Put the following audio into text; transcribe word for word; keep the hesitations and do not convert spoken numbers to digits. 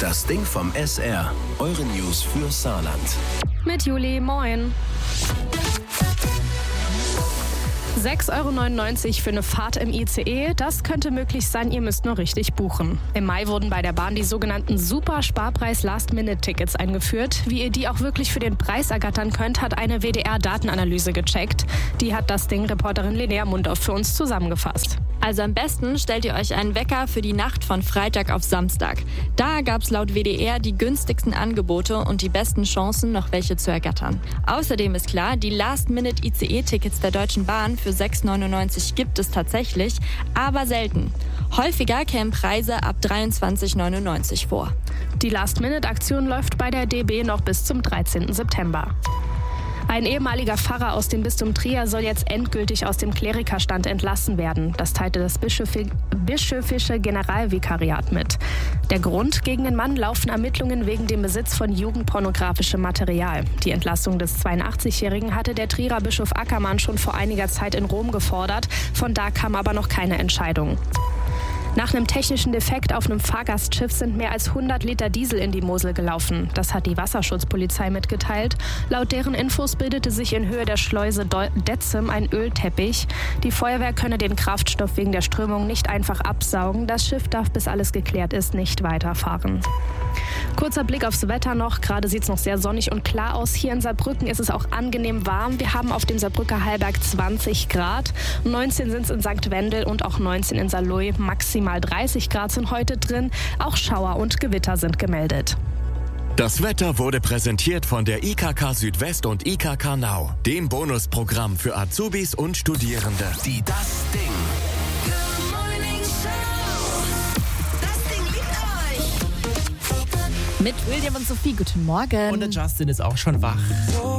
Das Ding vom S R. Eure News für Saarland. Mit Juli, moin. sechs Euro neunundneunzig für eine Fahrt im I C E, das könnte möglich sein, ihr müsst nur richtig buchen. Im Mai wurden bei der Bahn die sogenannten Super-Sparpreis-Last-Minute-Tickets eingeführt. Wie ihr die auch wirklich für den Preis ergattern könnt, hat eine W D R-Datenanalyse gecheckt. Die hat das Ding-Reporterin Linnea Mundorf für uns zusammengefasst. Also am besten stellt ihr euch einen Wecker für die Nacht von Freitag auf Samstag. Da gab's laut W D R die günstigsten Angebote und die besten Chancen, noch welche zu ergattern. Außerdem ist klar, die Last-Minute-I C E-Tickets der Deutschen Bahn für sechs Euro neunundneunzig gibt es tatsächlich, aber selten. Häufiger kämen Preise ab dreiundzwanzig Euro neunundneunzig vor. Die Last-Minute-Aktion läuft bei der D B noch bis zum dreizehnten September. Ein ehemaliger Pfarrer aus dem Bistum Trier soll jetzt endgültig aus dem Klerikerstand entlassen werden. Das teilte das Bischöfi- bischöfische Generalvikariat mit. Der Grund: gegen den Mann laufen Ermittlungen wegen dem Besitz von jugendpornografischem Material. Die Entlassung des zweiundachtzigjährigen hatte der Trierer Bischof Ackermann schon vor einiger Zeit in Rom gefordert. Von da kam aber noch keine Entscheidung. Nach einem technischen Defekt auf einem Fahrgastschiff sind mehr als hundert Liter Diesel in die Mosel gelaufen. Das hat die Wasserschutzpolizei mitgeteilt. Laut deren Infos bildete sich in Höhe der Schleuse Detzem ein Ölteppich. Die Feuerwehr könne den Kraftstoff wegen der Strömung nicht einfach absaugen. Das Schiff darf, bis alles geklärt ist, nicht weiterfahren. Kurzer Blick aufs Wetter noch. Gerade sieht es noch sehr sonnig und klar aus. Hier in Saarbrücken ist es auch angenehm warm. Wir haben auf dem Saarbrücker Hallberg zwanzig Grad. neunzehn sind es in Sankt Wendel und auch neunzehn in Saarlouis. Maximal dreißig Grad sind heute drin. Auch Schauer und Gewitter sind gemeldet. Das Wetter wurde präsentiert von der I K K Südwest und I K K Now, dem Bonusprogramm für Azubis und Studierende. Die Das Ding. Mit William und Sophie, guten Morgen. Und der Justin ist auch schon wach.